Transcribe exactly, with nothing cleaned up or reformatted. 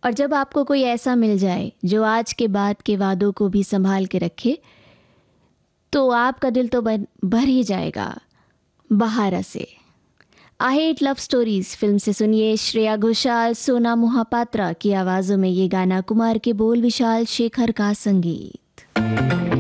और जब आपको कोई ऐसा मिल जाए जो आज के बाद के वादों को भी संभाल के रखे, तो आपका दिल तो भर भर ही जाएगा बहार से। I hate love stories film से सुनिए श्रेया घोषाल, सोना मोहापात्रा की आवाज़ों में ये गाना, कुमार के बोल, विशाल शेखर का संगीत।